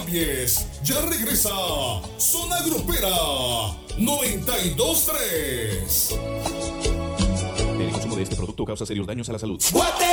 cambies. Ya regresa Zona Grupera 92.3. El consumo de este producto causa serios daños a la salud.